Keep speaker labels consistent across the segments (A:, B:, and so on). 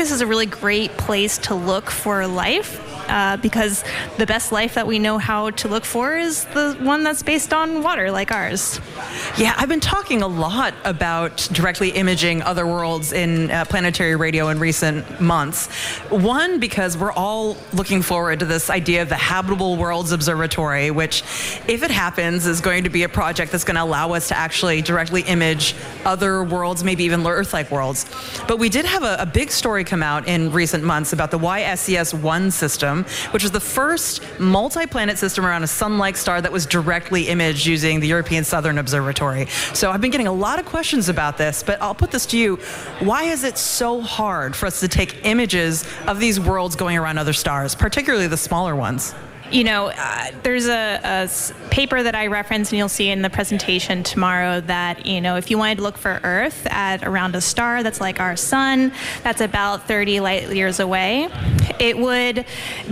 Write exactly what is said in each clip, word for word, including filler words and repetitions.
A: this is a really great place to look for life. Uh, because the best life that we know how to look for is the one that's based on water, like ours.
B: Yeah, I've been talking a lot about directly imaging other worlds in uh, planetary radio in recent months. One, because we're all looking forward to this idea of the Habitable Worlds Observatory, which, if it happens, is going to be a project that's going to allow us to actually directly image other worlds, maybe even Earth-like worlds. But we did have a, a big story come out in recent months about the Y S E S one system, which was the first multi-planet system around a sun-like star that was directly imaged using the European Southern Observatory. So I've been getting a lot of questions about this, but I'll put this to you. Why is it so hard for us to take images of these worlds going around other stars, particularly the smaller ones?
A: You know, uh, there's a, a s- paper that I referenced, and you'll see in the presentation tomorrow that, you know, if you wanted to look for Earth at around a star that's like our sun, that's about thirty light years away, it would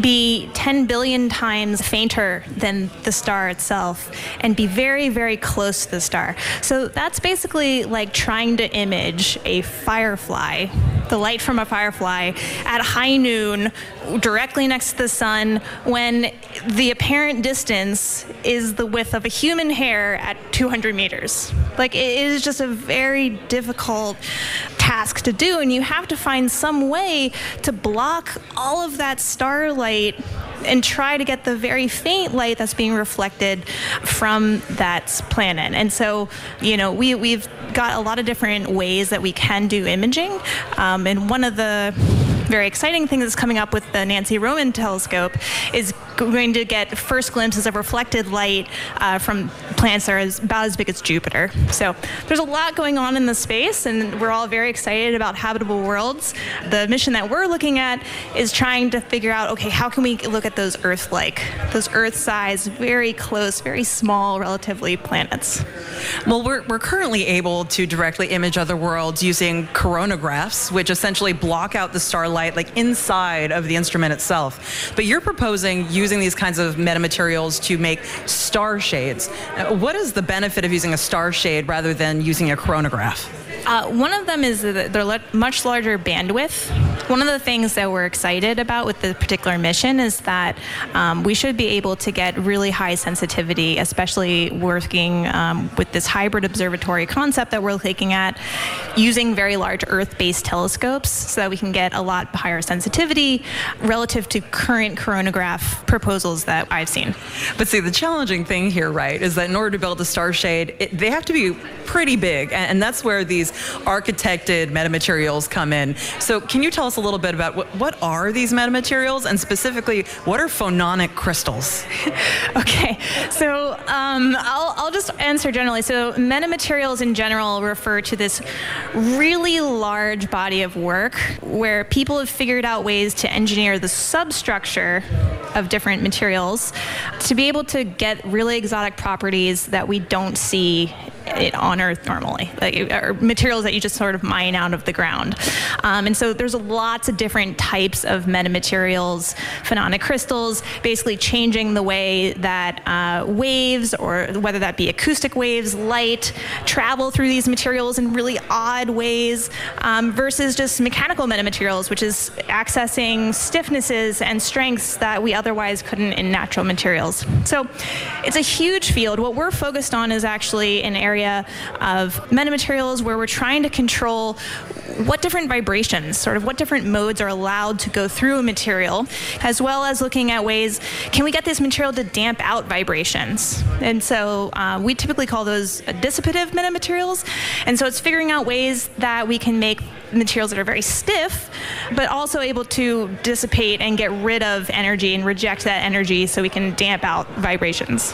A: be ten billion times fainter than the star itself and be very, very close to the star. So that's basically like trying to image a firefly, the light from a firefly, at high noon, directly next to the sun, when the apparent distance is the width of a human hair at two hundred meters. Like, it is just a very difficult task to do, and you have to find some way to block all of that starlight and try to get the very faint light that's being reflected from that planet. And so, you know, we, we've got a lot of different ways that we can do imaging. Um, and one of the very exciting things that's coming up with the Nancy Roman telescope is going to get first glimpses of reflected light uh, from planets that are as, about as big as Jupiter. So there's a lot going on in the space, and we're all very excited about habitable worlds. The mission that we're looking at is trying to figure out, okay, how can we look at those Earth-like, those Earth-sized, very close, very small, relatively planets?
B: Well, we're, we're currently able to directly image other worlds using coronagraphs, which essentially block out the starlight like inside of the instrument itself. But you're proposing using these kinds of metamaterials to make star shades. Uh, What is the benefit of using a star shade rather than using a coronagraph?
A: Uh, one of them is that they're le- much larger bandwidth. One of the things that we're excited about with the particular mission is that um, we should be able to get really high sensitivity, especially working um, with this hybrid observatory concept that we're looking at, using very large Earth-based telescopes so that we can get a lot higher sensitivity relative to current coronagraph proposals that I've seen.
B: But see, the challenging thing here, right, is that in order to build a star shade, it, they have to be pretty big, and, and that's where these architected metamaterials come in. So can you tell us a little bit about what, what are these metamaterials, and specifically, what are phononic crystals?
A: Okay, so um, I'll, I'll just answer generally. So metamaterials in general refer to this really large body of work where people have figured out ways to engineer the substructure of different materials to be able to get really exotic properties that we don't see it on Earth normally, like, or materials that you just sort of mine out of the ground. Um, and so there's lots of different types of metamaterials, phononic crystals, basically changing the way that uh, waves, or whether that be acoustic waves, light, travel through these materials in really odd ways, um, versus just mechanical metamaterials, which is accessing stiffnesses and strengths that we otherwise couldn't in natural materials. So it's a huge field. What we're focused on is actually an area of metamaterials where we're trying to control what different vibrations, sort of what different modes are allowed to go through a material, as well as looking at ways, can we get this material to damp out vibrations? And so uh, we typically call those dissipative metamaterials. And so it's figuring out ways that we can make materials that are very stiff, but also able to dissipate and get rid of energy and reject that energy so we can damp out vibrations.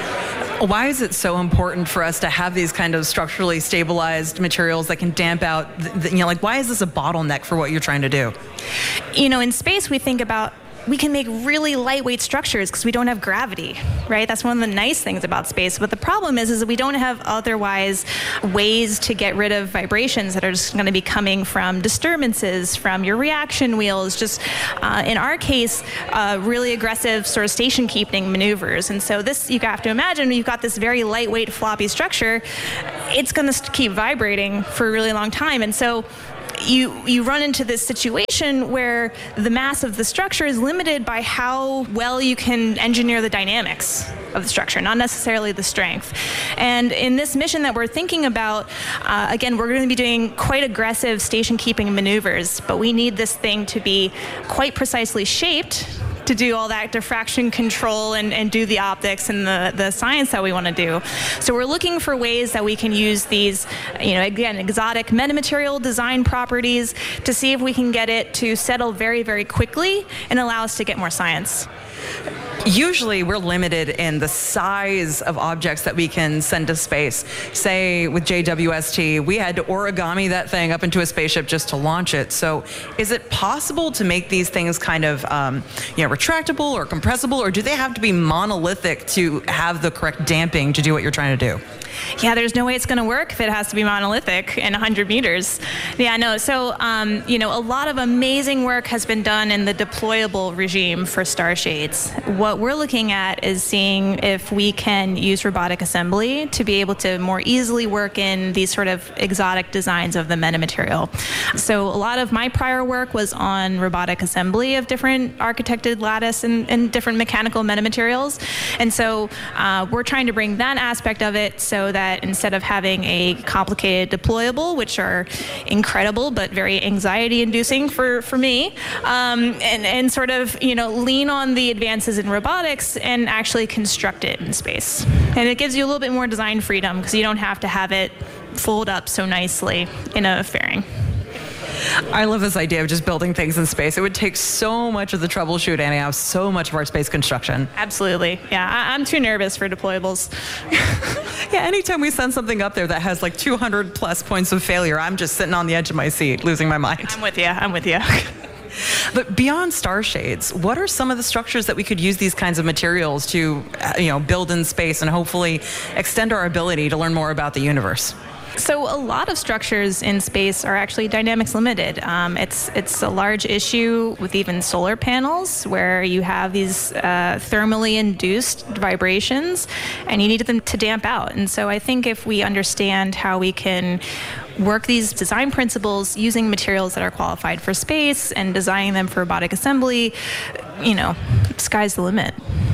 B: Why is it so important for us to have these kind of structurally stabilized materials that can damp out, the, the, you know, like, why is this a bottleneck for what you're trying to do?
A: You know, in space, we think about we can make really lightweight structures because we don't have gravity, right? That's one of the nice things about space. But the problem is, is that we don't have otherwise ways to get rid of vibrations that are just going to be coming from disturbances, from your reaction wheels, just uh, in our case, uh, really aggressive sort of station keeping maneuvers. And so this, you have to imagine, you've got this very lightweight floppy structure, it's going to keep vibrating for a really long time. And so you you run into this situation where the mass of the structure is limited by how well you can engineer the dynamics of the structure, not necessarily the strength. And in this mission that we're thinking about, uh, again, we're going to be doing quite aggressive station-keeping maneuvers, but we need this thing to be quite precisely shaped to do all that diffraction control and, and do the optics and the, the science that we want to do. So we're looking for ways that we can use these, you know, again, exotic metamaterial design properties to see if we can get it to settle very, very quickly and allow us to get more science.
B: Usually we're limited in the size of objects that we can send to space. Say with J W S T, we had to origami that thing up into a spaceship just to launch it. So is it possible to make these things kind of um, you know, retractable or compressible, or do they have to be monolithic to have the correct damping to do what you're trying to do?
A: Yeah, there's no way it's going to work if it has to be monolithic in one hundred meters. Yeah, no. So, um, you know, a lot of amazing work has been done in the deployable regime for Starshades. What we're looking at is seeing if we can use robotic assembly to be able to more easily work in these sort of exotic designs of the metamaterial. So a lot of my prior work was on robotic assembly of different architected lattice and, and different mechanical metamaterials. And so uh, we're trying to bring that aspect of it so that instead of having a complicated deployable, which are incredible but very anxiety-inducing for, for me, um, and, and sort of, you know, lean on the advances in robotics and actually construct it in space. And it gives you a little bit more design freedom because you don't have to have it fold up so nicely in a fairing.
B: I love this idea of just building things in space. It would take so much of the troubleshooting out of so much of our space construction.
A: Absolutely. Yeah, I- I'm too nervous for deployables.
B: Yeah, anytime we send something up there that has like two hundred plus points of failure, I'm just sitting on the edge of my seat, losing my mind.
A: I'm with you. I'm with you.
B: But beyond Starshades, what are some of the structures that we could use these kinds of materials to, you know, build in space and hopefully extend our ability to learn more about the universe?
A: So a lot of structures in space are actually dynamics limited. Um, it's it's a large issue with even solar panels where you have these uh, thermally induced vibrations and you need them to damp out. And so I think if we understand how we can work these design principles using materials that are qualified for space and designing them for robotic assembly, you know, sky's the limit.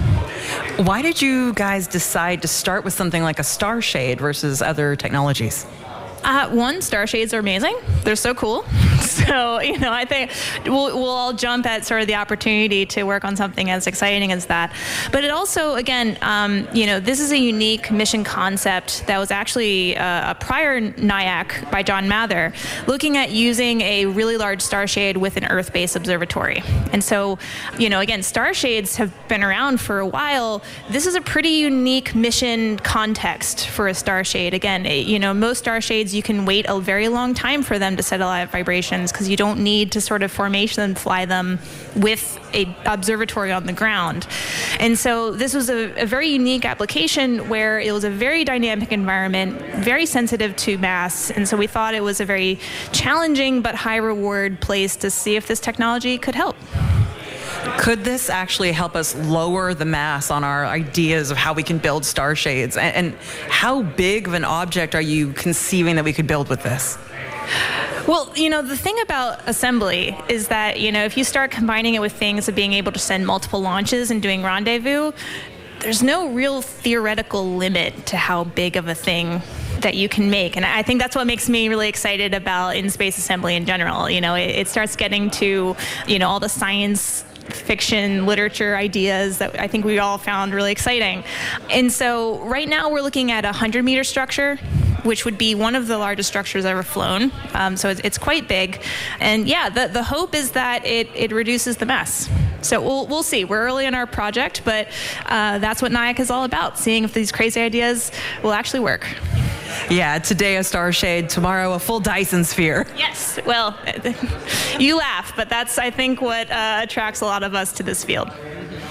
B: Why did you guys decide to start with something like a Starshade versus other technologies?
A: Uh, one, Starshades are amazing. They're so cool. So, you know, I think we'll, we'll all jump at sort of the opportunity to work on something as exciting as that. But it also, again, um, you know, this is a unique mission concept that was actually uh, a prior NIAC by John Mather, looking at using a really large starshade with an Earth-based observatory. And so, you know, again, Starshades have been around for a while. This is a pretty unique mission context for a starshade. Again, it, you know, most starshades, you can wait a very long time for them to settle out vibrations because you don't need to sort of formation and fly them with a observatory on the ground. And so this was a, a very unique application where it was a very dynamic environment, very sensitive to mass. And so we thought it was a very challenging but high reward place to see if this technology could help.
B: Could this actually help us lower the mass on our ideas of how we can build starshades? And, and how big of an object are you conceiving that we could build with this?
A: Well, you know, the thing about assembly is that, you know, if you start combining it with things of being able to send multiple launches and doing rendezvous, there's no real theoretical limit to how big of a thing that you can make. And I think that's what makes me really excited about in-space assembly in general. You know, it, it starts getting to, you know, all the science fiction literature ideas that I think we all found really exciting. And so right now we're looking at a one hundred meter structure, which would be one of the largest structures ever flown. Um, so it's, it's quite big. And yeah, the, the hope is that it, it reduces the mass. So we'll, we'll see. We're early in our project, but uh, that's what NIAC is all about, seeing if these crazy ideas will actually work.
B: Yeah, today a Starshade, tomorrow a full Dyson sphere.
A: Yes, well, you laugh, but that's, I think, what uh, attracts a lot of us to this field.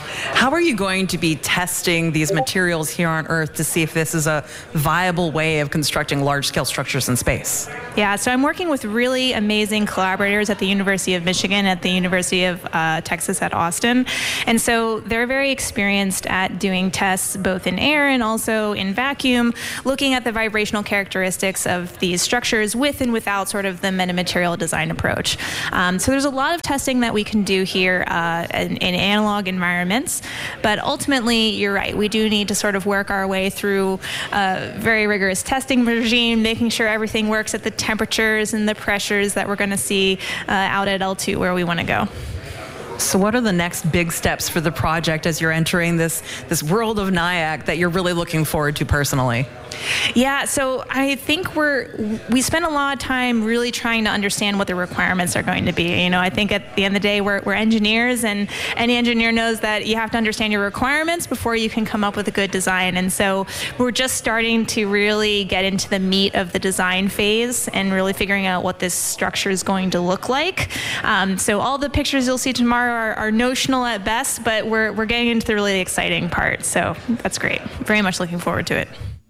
B: How are you going to be testing these materials here on Earth to see if this is a viable way of constructing large-scale structures in space?
A: Yeah, so I'm working with really amazing collaborators at the University of Michigan, at the University of uh, Texas at Austin. And so they're very experienced at doing tests both in air and also in vacuum, looking at the vibrational characteristics of these structures with and without sort of the metamaterial design approach. Um, so there's a lot of testing that we can do here uh, in, in analog environments. But ultimately, you're right, we do need to sort of work our way through a very rigorous testing regime, making sure everything works at the temperatures and the pressures that we're going to see uh, out at L two where we want to go.
B: So what are the next big steps for the project as you're entering this, this world of NIAC that you're really looking forward to personally?
A: Yeah, so I think we're we spend a lot of time really trying to understand what the requirements are going to be. You know, I think at the end of the day, we're, we're engineers, and any engineer knows that you have to understand your requirements before you can come up with a good design. And so we're just starting to really get into the meat of the design phase and really figuring out what this structure is going to look like. Um, so all the pictures you'll see tomorrow are, are notional at best, but we're we're getting into the really exciting part. So that's great. Very much looking forward to it.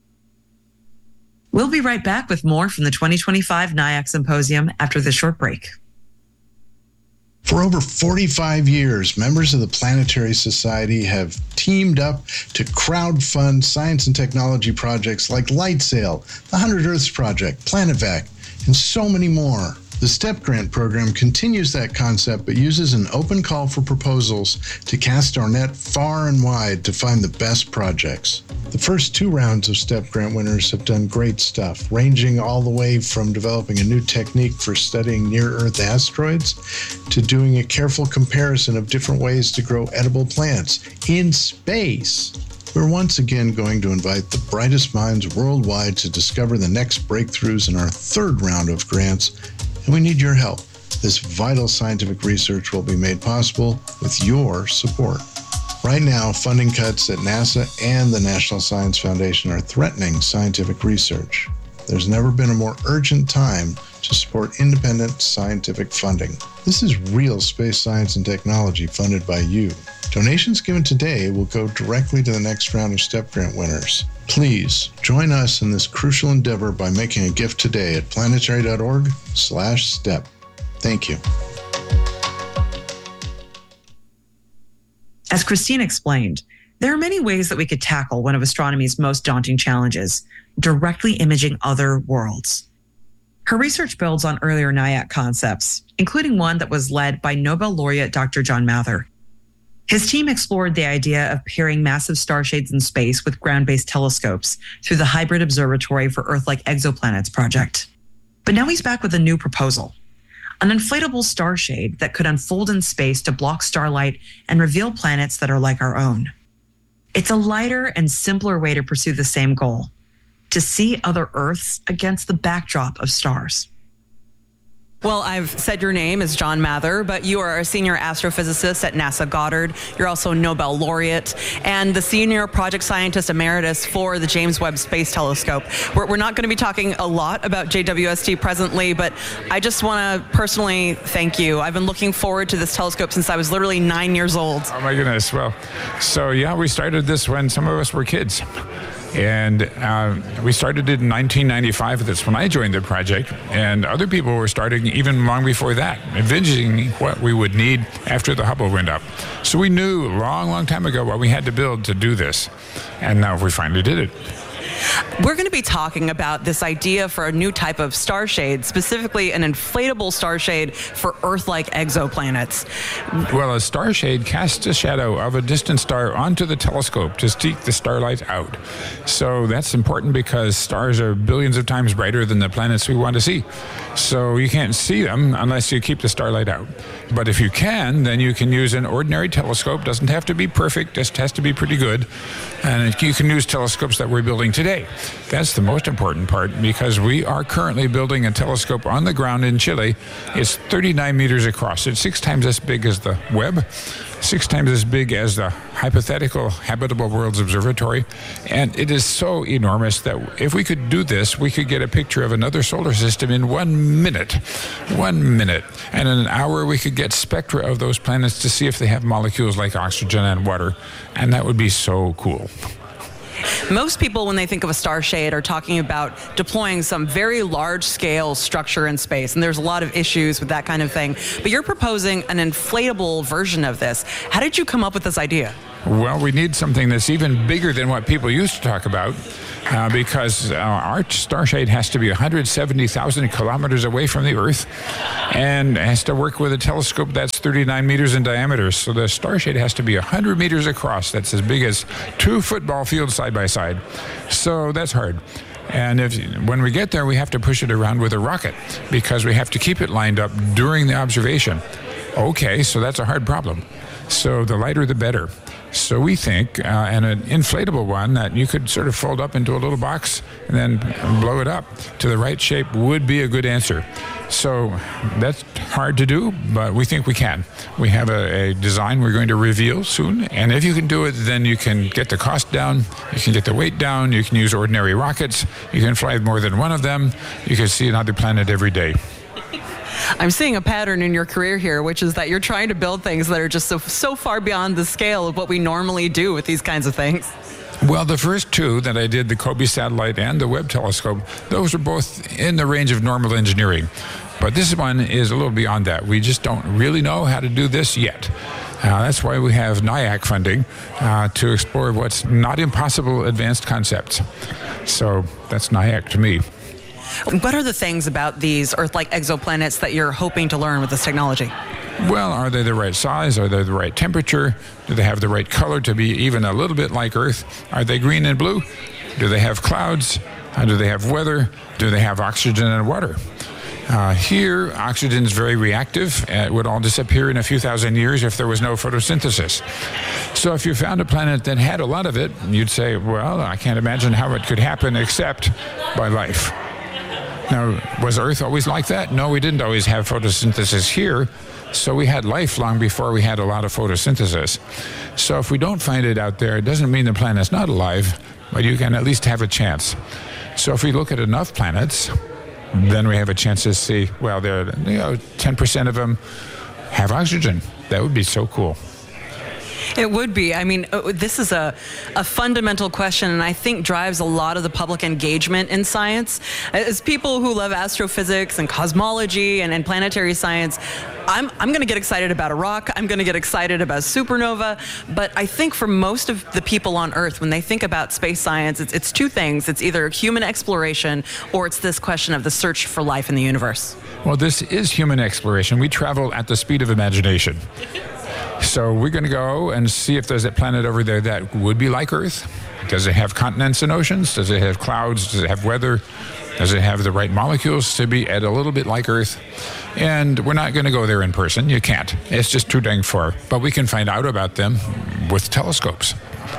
C: We'll be right back with more from the twenty twenty-five NIAC Symposium after this short break.
D: For over forty-five years, members of the Planetary Society have teamed up to crowdfund science and technology projects like LightSail, the one hundred Earths Project, PlanetVac, and so many more. The STEP grant program continues that concept, but uses an open call for proposals to cast our net far and wide to find the best projects. The first two rounds of STEP grant winners have done great stuff, ranging all the way from developing a new technique for studying near-Earth asteroids to doing a careful comparison of different ways to grow edible plants in space. We're once again going to invite the brightest minds worldwide to discover the next breakthroughs in our third round of grants, and we need your help. This vital scientific research will be made possible with your support. Right now, funding cuts at NASA and the National Science Foundation are threatening scientific research. There's never been a more urgent time to support independent scientific funding. This is real space science and technology funded by you. Donations given today will go directly to the next round of STEP grant winners. Please join us in this crucial endeavor by making a gift today at planetary.org slash step. Thank you.
C: As Christine explained, there are many ways that we could tackle one of astronomy's most daunting challenges, directly imaging other worlds. Her research builds on earlier NIAC concepts, including one that was led by Nobel laureate Doctor John Mather. His team explored the idea of pairing massive star shades in space with ground-based telescopes through the Hybrid Observatory for Earth-like Exoplanets project. But now he's back with a new proposal, an inflatable star shade that could unfold in space to block starlight and reveal planets that are like our own. It's a lighter and simpler way to pursue the same goal, to see other Earths against the backdrop of stars.
B: Well, I've said your name is John Mather, but you are a senior astrophysicist at NASA Goddard. You're also a Nobel laureate and the senior project scientist emeritus for the James Webb Space Telescope. We're, we're not going to be talking a lot about J W S T presently, but I just want to personally thank you. I've been looking forward to this telescope since I was literally nine years old.
E: Oh my goodness. Well, so yeah, we started this when some of us were kids. And uh, we started it in nineteen ninety-five. That's when I joined the project. And other people were starting even long before that, envisioning what we would need after the Hubble went up. So we knew a long, long time ago what we had to build to do this. And now we finally did it.
B: We're going to be talking about this idea for a new type of star shade, specifically an inflatable star shade for Earth-like exoplanets.
E: Well, a star shade casts a shadow of a distant star onto the telescope to seek the starlight out. So that's important because stars are billions of times brighter than the planets we want to see. So you can't see them unless you keep the starlight out. But if you can, then you can use an ordinary telescope. Doesn't have to be perfect, just has to be pretty good. And you can use telescopes that we're building today today. That's the most important part, because we are currently building a telescope on the ground in Chile. It's thirty-nine meters across. It's six times as big as the Webb, six times as big as the hypothetical Habitable Worlds Observatory. And it is so enormous that if we could do this, we could get a picture of another solar system in one minute. One minute. And in an hour, we could get spectra of those planets to see if they have molecules like oxygen and water. And that would be so cool.
B: Most people, when they think of a star shade, are talking about deploying some very large-scale structure in space, and there's a lot of issues with that kind of thing. But you're proposing an inflatable version of this. How did you come up with this idea?
E: Well, we need something that's even bigger than what people used to talk about, uh, because uh, our star shade has to be one hundred seventy thousand kilometers away from the Earth, and has to work with a telescope that's thirty-nine meters in diameter. So the star shade has to be one hundred meters across. That's as big as two football fields side by side. So that's hard. And if when we get there, we have to push it around with a rocket, because we have to keep it lined up during the observation. Okay, so that's a hard problem. So the lighter, the better. So we think, uh, and an inflatable one that you could sort of fold up into a little box and then blow it up to the right shape would be a good answer. So that's hard to do, but we think we can. We have a, a design we're going to reveal soon, and if you can do it, then you can get the cost down, you can get the weight down, you can use ordinary rockets, you can fly more than one of them, you can see another planet every day.
B: I'm seeing a pattern in your career here, which is that you're trying to build things that are just so, so far beyond the scale of what we normally do with these kinds of things.
E: Well, the first two that I did, the COBE satellite and the Webb telescope, those are both in the range of normal engineering. But this one is a little beyond that. We just don't really know how to do this yet. Uh, that's why we have NIAC funding uh, to explore what's not impossible advanced concepts. So that's NIAC to me.
B: What are the things about these Earth-like exoplanets that you're hoping to learn with this technology?
E: Well, are they the right size? Are they the right temperature? Do they have the right color to be even a little bit like Earth? Are they green and blue? Do they have clouds? Uh, do they have weather? Do they have oxygen and water? Uh, here, oxygen is very reactive. It would all disappear in a few thousand years if there was no photosynthesis. So if you found a planet that had a lot of it, you'd say, well, I can't imagine how it could happen except by life. Now, was Earth always like that? No, we didn't always have photosynthesis here, so we had life long before we had a lot of photosynthesis. So if we don't find it out there, it doesn't mean the planet's not alive, but you can at least have a chance. So if we look at enough planets, then we have a chance to see, well, there, you know, ten percent of them have oxygen. That would be so cool.
B: It would be. I mean, this is a, a fundamental question, and I think drives a lot of the public engagement in science. As people who love astrophysics and cosmology and, and planetary science, I'm, I'm going to get excited about a rock. I'm going to get excited about supernova. But I think for most of the people on Earth, when they think about space science, it's, it's two things. It's either human exploration or it's this question of the search for life in the universe.
E: Well, this is human exploration. We travel at the speed of imagination. So we're going to go and see if there's a planet over there that would be like Earth. Does it have continents and oceans? Does it have clouds? Does it have weather? Does it have the right molecules to be at a little bit like Earth? And we're not going to go there in person. You can't. It's just too dang far. But we can find out about them with telescopes.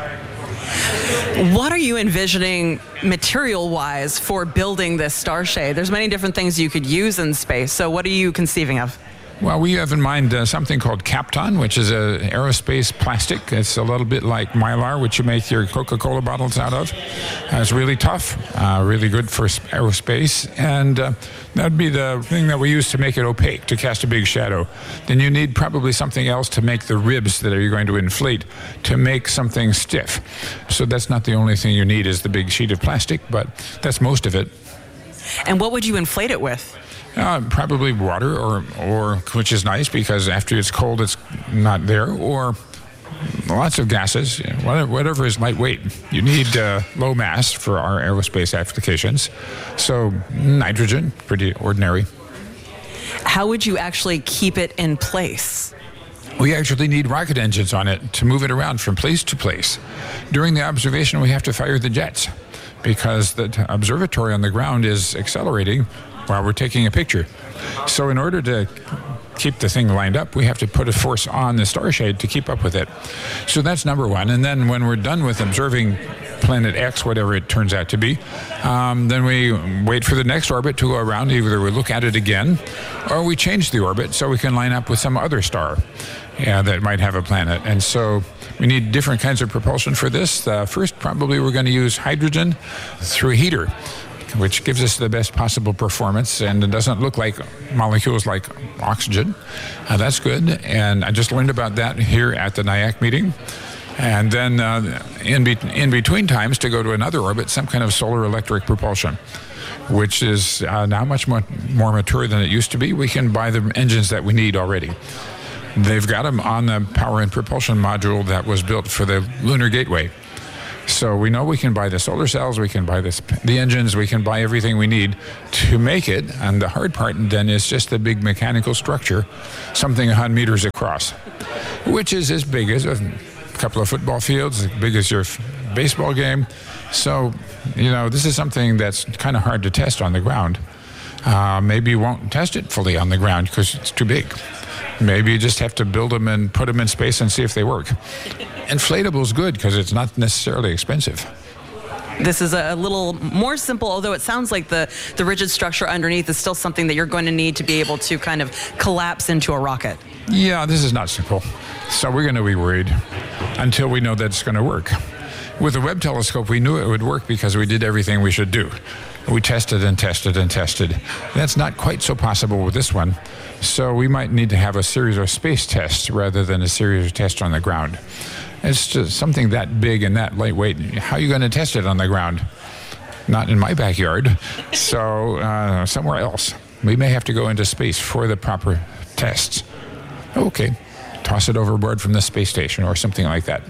B: What are you envisioning material-wise for building this star shade? There's many different things you could use in space. So what are you conceiving of?
E: Well, we have in mind uh, something called Kapton, which is a aerospace plastic. It's a little bit like Mylar, which you make your Coca-Cola bottles out of. Uh, it's really tough, uh, really good for aerospace, and uh, that'd be the thing that we use to make it opaque, to cast a big shadow. Then you need probably something else to make the ribs that you're going to inflate, to make something stiff. So that's not the only thing you need is the big sheet of plastic, but that's most of it.
B: And what would you inflate it with?
E: Uh, probably water, or, or which is nice because after it's cold, it's not there, or lots of gases, whatever, whatever is lightweight. You need uh, low mass for our aerospace applications. So nitrogen, pretty ordinary.
B: How would you actually keep it in place?
E: We actually need rocket engines on it to move it around from place to place. During the observation, we have to fire the jets because the observatory on the ground is accelerating while we're taking a picture. So in order to keep the thing lined up, we have to put a force on the star shade to keep up with it. So that's number one. And then when we're done with observing planet X, whatever it turns out to be. Um, then we wait for the next orbit to go around. Either we look at it again, or we change the orbit so we can line up with some other star yeah, that might have a planet. And so we need different kinds of propulsion for this. Uh, first, probably we're going to use hydrogen through a heater, which gives us the best possible performance, and it doesn't look like molecules like oxygen. Uh, that's good, and I just learned about that here at the NIAC meeting. And then uh, in, be- in between times, to go to another orbit, some kind of solar electric propulsion, which is uh, now much more, more mature than it used to be. We can buy the engines that we need already. They've got them on the power and propulsion module that was built for the Lunar Gateway. So we know we can buy the solar cells, we can buy this, the engines, we can buy everything we need to make it. And the hard part then is just the big mechanical structure, something one hundred meters across, which is as big as a couple of football fields, as big as your baseball game. So, you know, this is something that's kind of hard to test on the ground. Uh, maybe you won't test it fully on the ground because it's too big. Maybe you just have to build them and put them in space and see if they work. Inflatable is good because it's not necessarily expensive.
B: This is a little more simple, although it sounds like the, the rigid structure underneath is still something that you're going to need to be able to kind of collapse into a rocket.
E: Yeah, this is not simple. So we're going to be worried until we know that it's going to work. With the Webb telescope, we knew it would work because we did everything we should do. We tested and tested and tested. That's not quite so possible with this one. So we might need to have a series of space tests rather than a series of tests on the ground. It's just something that big and that lightweight. How are you going to test it on the ground? Not in my backyard. So uh, somewhere else. We may have to go into space for the proper tests. Okay, toss it overboard from the space station or something like that.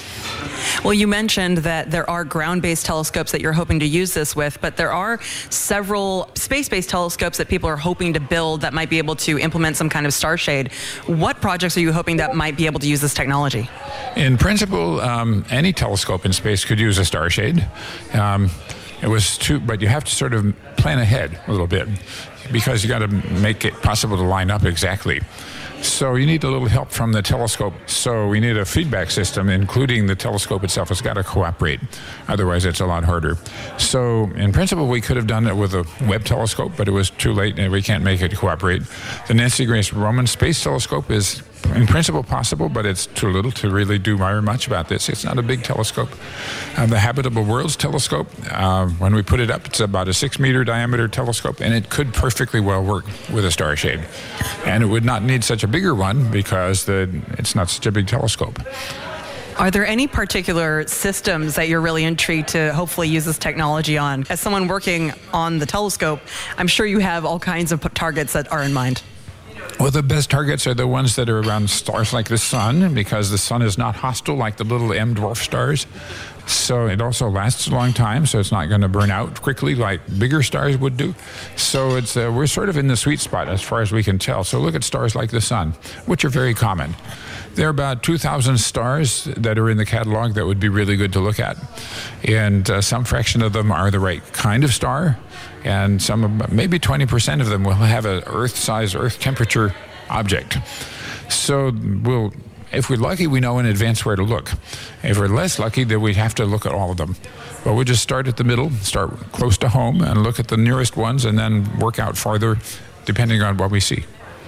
B: Well, you mentioned that there are ground-based telescopes that you're hoping to use this with, but there are several space-based telescopes that people are hoping to build that might be able to implement some kind of starshade. What projects are you hoping that might be able to use this technology?
E: In principle, um, any telescope in space could use a starshade. Um, it was too, but you have to sort of plan ahead a little bit because you got to make it possible to line up exactly. So you need a little help from the telescope. So we need a feedback system, including the telescope itself. It's got to cooperate. Otherwise, it's a lot harder. So in principle, we could have done it with a Webb telescope, but it was too late and we can't make it cooperate. The Nancy Grace Roman Space Telescope is in principle possible, but it's too little to really do very much about this. It's not a big telescope. Uh, the Habitable Worlds Telescope, uh, when we put it up, it's about a six meter diameter telescope, and it could perfectly well work with a starshade. And it would not need such a bigger one because the, it's not such a big telescope.
B: Are there any particular systems that you're really intrigued to hopefully use this technology on? As someone working on the telescope, I'm sure you have all kinds of targets that are in mind.
E: Well, the best targets are the ones that are around stars like the sun, because the sun is not hostile like the little M dwarf stars. So it also lasts a long time, so it's not going to burn out quickly like bigger stars would do. So it's uh, we're sort of in the sweet spot as far as we can tell. So look at stars like the sun, which are very common. There are about two thousand stars that are in the catalog that would be really good to look at. And uh, some fraction of them are the right kind of star. And some, maybe twenty percent of them will have an Earth-size, Earth temperature object. So we'll, if we're lucky, we know in advance where to look. If we're less lucky, then we have to look at all of them. But we just start at the middle, start close to home, and look at the nearest ones, and then work out farther, depending on what we see.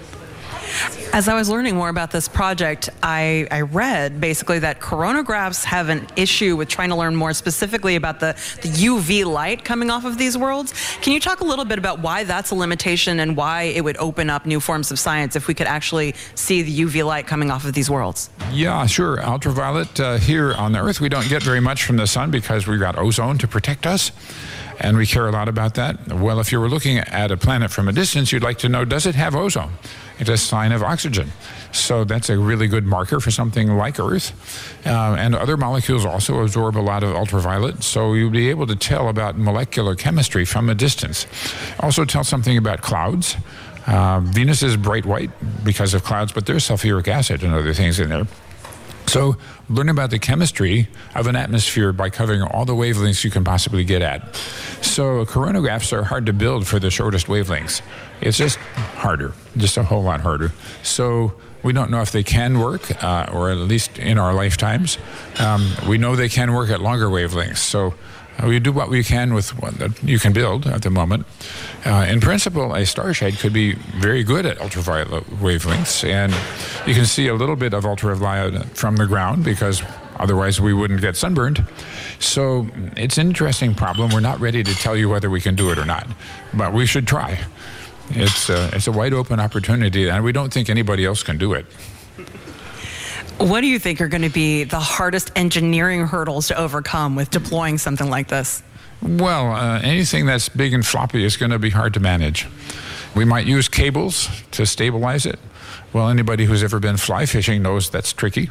B: As I was learning more about this project, I, I read basically that coronagraphs have an issue with trying to learn more specifically about the, the U V light coming off of these worlds. Can you talk a little bit about why that's a limitation and why it would open up new forms of science if we could actually see the U V light coming off of these worlds?
E: Yeah, sure. Ultraviolet, uh, here on the Earth, we don't get very much from the sun because we've got ozone to protect us. And we care a lot about that. Well, if you were looking at a planet from a distance, you'd like to know, does it have ozone? It's a sign of oxygen. So that's a really good marker for something like Earth. Uh, and other molecules also absorb a lot of ultraviolet, so you'll be able to tell about molecular chemistry from a distance. Also tell something about clouds. Uh, Venus is bright white because of clouds, but there's sulfuric acid and other things in there. So learn about the chemistry of an atmosphere by covering all the wavelengths you can possibly get at. So coronagraphs are hard to build for the shortest wavelengths. It's just harder, just a whole lot harder. So We don't know if they can work, uh, or at least in our lifetimes. Um, we know they can work at longer wavelengths. So uh, we do what we can with what you can build at the moment. Uh, in principle, a starshade could be very good at ultraviolet wavelengths, and you can see a little bit of ultraviolet from the ground because otherwise we wouldn't get sunburned. So it's an interesting problem. We're not ready to tell you whether we can do it or not, but we should try. It's a, it's a wide open opportunity, and we don't think anybody else can do it.
B: What do you think are going to be the hardest engineering hurdles to overcome with deploying something like this?
E: Well, uh, anything that's big and floppy is going to be hard to manage. We might use cables to stabilize it. Well, anybody who's ever been fly fishing knows that's tricky.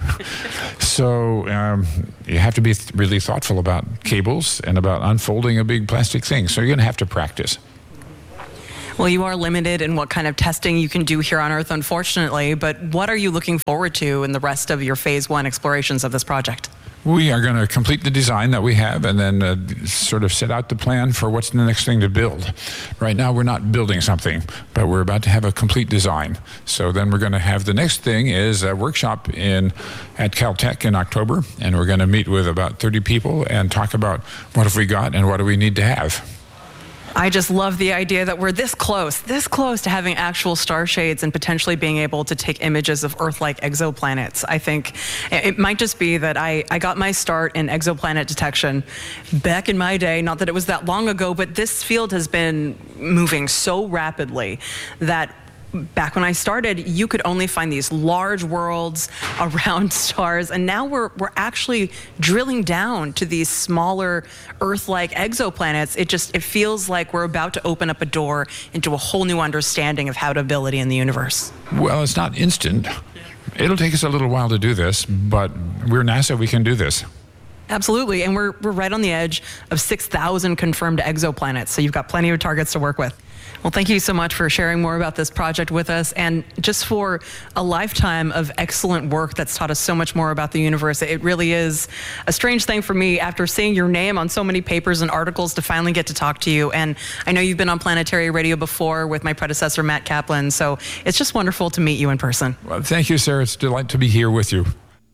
E: So um, you have to be th- really thoughtful about cables and about unfolding a big plastic thing. So you're going to have to practice.
B: Well, you are limited in what kind of testing you can do here on Earth, unfortunately, but what are you looking forward to in the rest of your phase one explorations of this project?
E: We are going to complete the design that we have and then uh, sort of set out the plan for what's the next thing to build. Right now, we're not building something, but we're about to have a complete design. So then we're going to have the next thing is a workshop in at Caltech in October, and we're going to meet with about thirty people and talk about what have we got and what do we need to have.
B: I just love the idea that we're this close, this close to having actual star shades and potentially being able to take images of Earth-like exoplanets. I think it might just be that I, I got my start in exoplanet detection back in my day, not that it was that long ago, but this field has been moving so rapidly that back when I started, you could only find these large worlds around stars, and now we're we're actually drilling down to these smaller Earth-like exoplanets. It just it feels like we're about to open up a door into a whole new understanding of habitability in the universe.
E: Well, it's not instant. It'll take us a little while to do this, but we're NASA, we can do this.
B: Absolutely, and we're we're right on the edge of six thousand confirmed exoplanets, so you've got plenty of targets to work with. Well, thank you so much for sharing more about this project with us, and just for a lifetime of excellent work that's taught us so much more about the universe. It really is a strange thing for me after seeing your name on so many papers and articles to finally get to talk to you. And I know you've been on Planetary Radio before with my predecessor, Matt Kaplan, so it's just wonderful to meet you in person.
E: Well, thank you, Sarah. It's a delight to be here with you.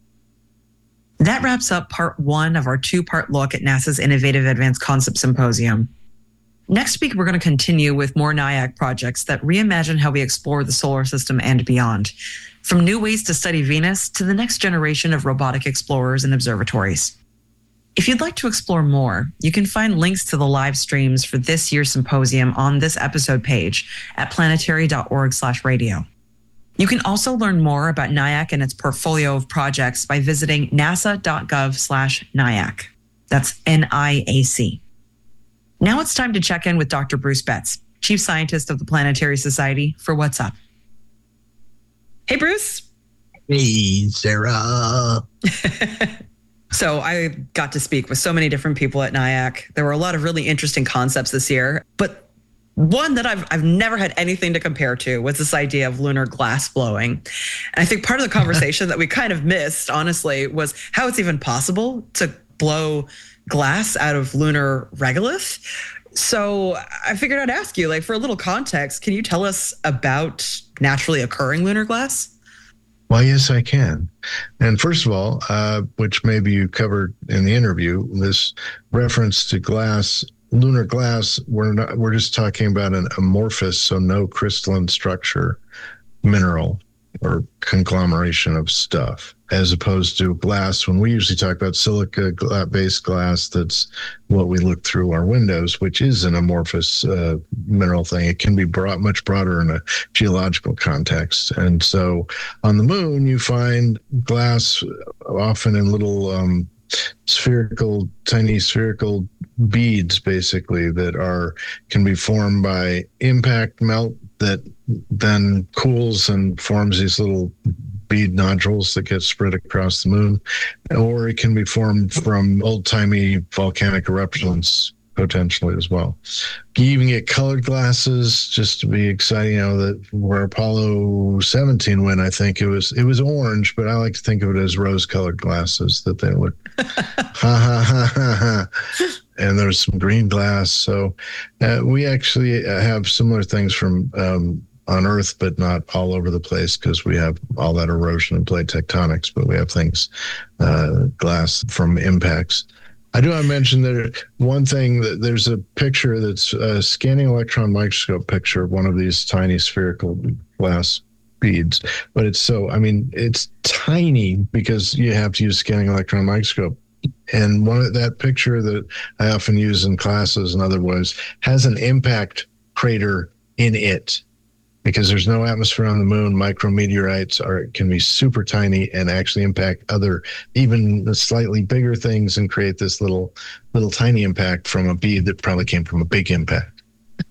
C: That wraps up part one of our two-part look at NASA's Innovative Advanced Concept Symposium. Next week, we're going to continue with more NIAC projects that reimagine how we explore the solar system and beyond, from new ways to study Venus to the next generation of robotic explorers and observatories. If you'd like to explore more, you can find links to the live streams for this year's symposium on this episode page at planetary.org slash radio. You can also learn more about NIAC and its portfolio of projects by visiting nasa.gov slash NIAC. That's N I A C. Now it's time to check in with Doctor Bruce Betts, Chief Scientist of the Planetary Society, for What's Up. Hey, Bruce.
F: Hey, Sarah.
C: So I got to speak with so many different people at NIAC. There were a lot of really interesting concepts this year, but one that I've I've never had anything to compare to was this idea of lunar glass blowing. And I think part of the conversation that we kind of missed, honestly, was how it's even possible to blow glass out of lunar regolith. So I figured I'd ask you, like, for a little context, can you tell us about naturally occurring lunar glass?
D: Well, yes, I can. And first of all, uh, which maybe you covered in the interview, this reference to glass, lunar glass, we're not, we're just talking about an amorphous, so no crystalline structure mineral or conglomeration of stuff, as opposed to glass. When we usually talk about silica-based glass, that's what we look through our windows, which is an amorphous uh, mineral thing. It can be broad, much broader in a geological context. And so on the moon, you find glass often in little um, spherical, tiny spherical beads, basically, that are can be formed by impact melt that then cools and forms these little bead nodules that get spread across the moon, or it can be formed from old-timey volcanic eruptions potentially as well. You even get colored glasses, just to be exciting. You know, that where Apollo seventeen went, I think it was it was orange, but I like to think of it as rose-colored glasses that they look ha ha ha ha ha. And there's some green glass. So uh, we actually have similar things from um, on Earth, but not all over the place because we have all that erosion and plate tectonics, but we have things, uh, glass from impacts. I do want to mention that one thing, that there's a picture that's a scanning electron microscope picture of one of these tiny spherical glass beads, but it's so, I mean, it's tiny because you have to use scanning electron microscope. And one of that picture that I often use in classes and otherwise has an impact crater in it. Because there's no atmosphere on the moon, micrometeorites are can be super tiny and actually impact other, even the slightly bigger things, and create this little, little tiny impact from a bead that probably came from a big impact.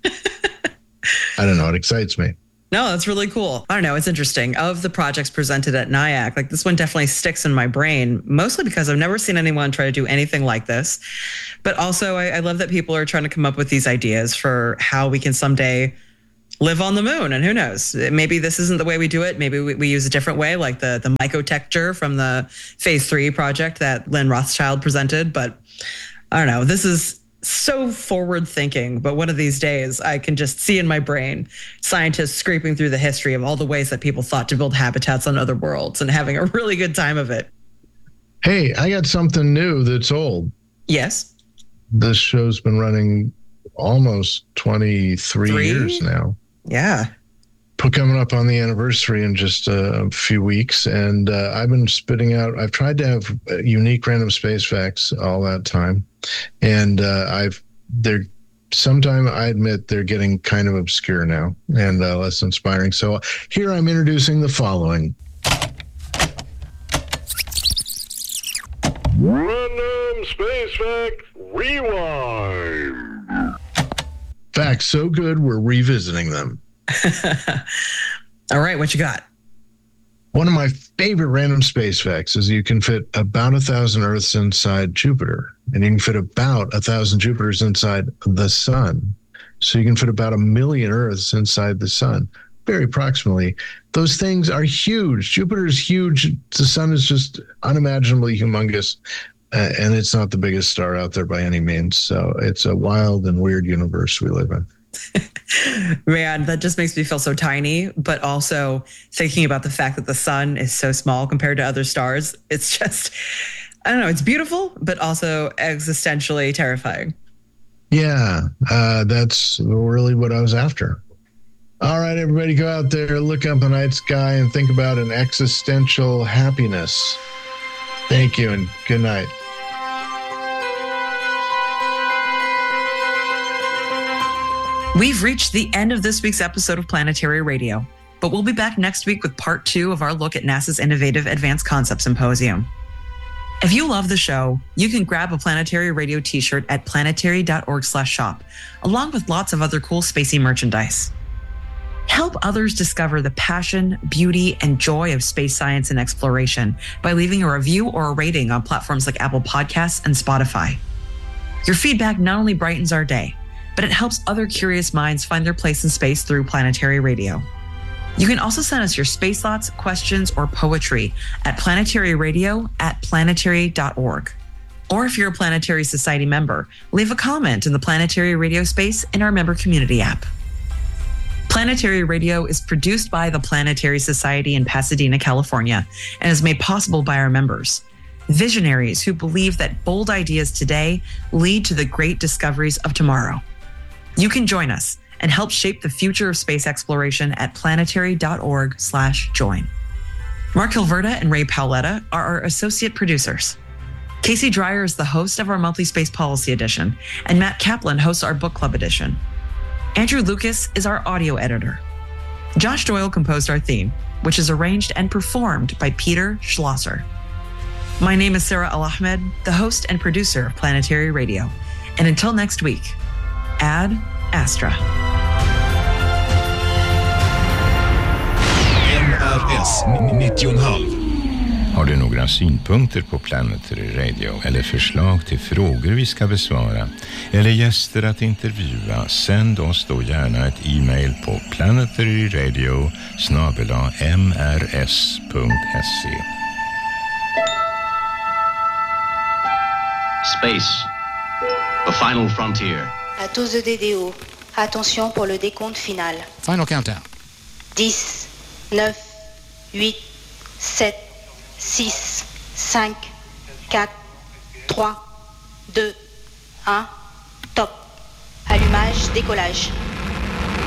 D: I don't know. It excites me.
C: No, that's really cool. I don't know. It's interesting. Of the projects presented at NIAC, like this one definitely sticks in my brain, mostly because I've never seen anyone try to do anything like this. But also, I, I love that people are trying to come up with these ideas for how we can someday live on the moon. And who knows, maybe this isn't the way we do it. Maybe we, we use a different way, like the, the mycotecture from the phase three project that Lynn Rothschild presented. But I don't know, this is so forward thinking, but one of these days I can just see in my brain scientists scraping through the history of all the ways that people thought to build habitats on other worlds and having a really good time of it.
D: Hey, I got something new that's old.
C: Yes.
D: This show's been running almost twenty-three
C: Three?
D: years now.
C: Yeah.
D: Coming up on the anniversary in just a few weeks. And uh, I've been spitting out, I've tried to have unique random space facts all that time. And uh, I've, they're, sometime I admit they're getting kind of obscure now and uh, less inspiring. So here I'm introducing the following.
G: Random Space Fact Rewind.
D: Facts so good, we're revisiting them.
C: All right, what you got?
D: One of my favorite random space facts is you can fit about a thousand Earths inside Jupiter, and you can fit about a thousand Jupiters inside the sun. So you can fit about a million Earths inside the sun, very approximately. Those things are huge. Jupiter is huge. The sun is just unimaginably humongous, uh, and it's not the biggest star out there by any means. So it's a wild and weird universe we live in.
C: Man, that just makes me feel so tiny, but also thinking about the fact that the sun is so small compared to other stars, it's just, I don't know, it's beautiful, but also existentially terrifying.
D: Yeah, uh, that's really what I was after. All right, everybody, go out there, look up the night sky, and think about an existential happiness. Thank you, and good night.
C: We've reached the end of this week's episode of Planetary Radio, but we'll be back next week with part two of our look at NASA's Innovative Advanced Concept Symposium. If you love the show, you can grab a Planetary Radio t-shirt at planetary.org slash shop, along with lots of other cool spacey merchandise. Help others discover the passion, beauty, and joy of space science and exploration by leaving a review or a rating on platforms like Apple Podcasts and Spotify. Your feedback not only brightens our day, but it helps other curious minds find their place in space through Planetary Radio. You can also send us your space thoughts, questions, or poetry at planetaryradio at planetary dot org. Or if you're a Planetary Society member, leave a comment in the Planetary Radio space in our member community app. Planetary Radio is produced by the Planetary Society in Pasadena, California, and is made possible by our members, visionaries who believe that bold ideas today lead to the great discoveries of tomorrow. You can join us and help shape the future of space exploration at planetary.org slash join. Mark Hilverda and Ray Paoletta are our associate producers. Casey Dreyer is the host of our monthly Space Policy Edition, and Matt Kaplan hosts our Book Club Edition. Andrew Lucas is our audio editor. Josh Doyle composed our theme, which is arranged and performed by Peter Schlosser. My name is Sarah Al-Ahmed, the host and producer of Planetary Radio. And until next week, Ad Astra.
H: N R S nittio komma fem. Har du några synpunkter på Planetary Radio eller förslag till frågor vi ska besvara eller gäster att intervjua, sänd oss då gärna ett e-mail på planetaryradio snabel-a m r s punkt se.
I: Space, the final frontier.
J: À tous E D D O, attention pour le décompte final.
K: Final countdown.
J: dix, neuf, huit, sept, six, cinq, quatre, trois, deux, un, top. Allumage, décollage.